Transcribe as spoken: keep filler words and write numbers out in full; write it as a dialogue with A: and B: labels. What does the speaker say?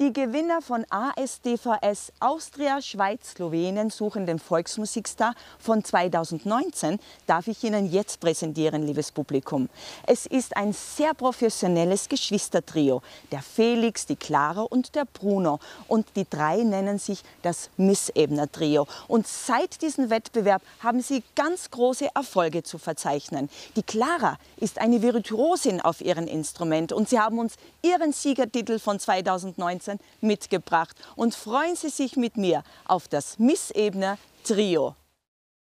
A: Die Gewinner von A S D V S Austria, Schweiz, Slowenien suchen den Volksmusikstar von zweitausendneunzehn darf ich Ihnen jetzt präsentieren, liebes Publikum. Es ist ein sehr professionelles Geschwistertrio, der Felix, die Clara und der Bruno. Und die drei nennen sich das Miss-Ebner Trio. Und seit diesem Wettbewerb haben sie ganz große Erfolge zu verzeichnen. Die Clara ist eine Virtuosin auf ihrem Instrument und sie haben uns ihren Siegertitel von zweitausendneunzehn mitgebracht. Und freuen Sie sich mit mir auf das Miss-Ebner Trio.